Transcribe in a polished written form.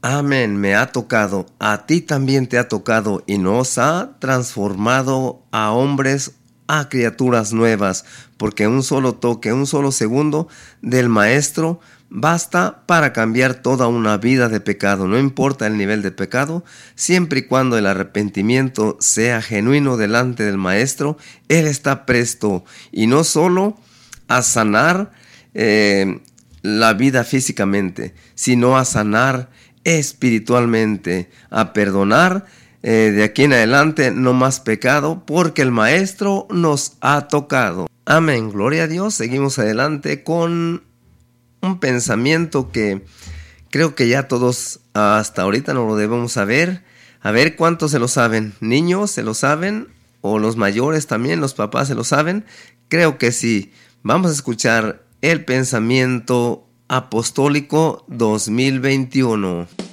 Amén, me ha tocado, a ti también te ha tocado y nos ha transformado a hombres, a criaturas nuevas, porque un solo toque, un solo segundo del Maestro basta para cambiar toda una vida de pecado. No importa el nivel de pecado, siempre y cuando el arrepentimiento sea genuino delante del Maestro, Él está presto y no solo a sanar la vida físicamente, sino a sanar espiritualmente, a perdonar de aquí en adelante no más pecado, porque el Maestro nos ha tocado. Amén, gloria a Dios. Seguimos adelante con un pensamiento que creo que ya todos hasta ahorita no lo debemos saber. A ver cuántos se lo saben. ¿Niños se lo saben? ¿O los mayores también, los papás se lo saben? Creo que sí. Vamos a escuchar el pensamiento apostólico 2021.